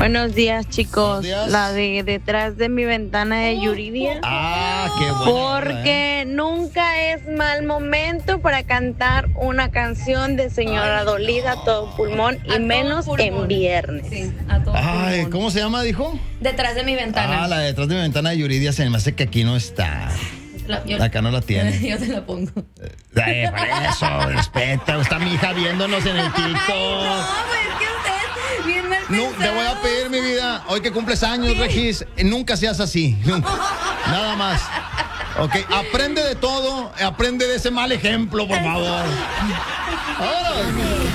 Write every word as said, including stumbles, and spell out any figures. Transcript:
Buenos días, chicos. Buenos días. La de detrás de mi ventana de Yuridia. Ah, qué bueno. Porque ¿eh? nunca es mal momento para cantar una canción de señora Ay, dolida no. a todo pulmón y A todo menos pulmón. en viernes. Sí, a todo Ay, pulmón. ¿cómo se llama, dijo? Detrás de mi ventana. Ah, la de detrás de mi ventana de Yuridia se me hace que aquí no está. La- yo- Acá no la tiene. Yo te la pongo. Ay, por eso, respeta. Está mi hija viéndonos en el TikTok. No, pues es que usted bien mal No, te voy a pedir, mi vida, hoy que cumples años, Regis, nunca seas así. Nunca. Nada más. Ok, aprende de todo, aprende de ese mal ejemplo, por favor. Ahora.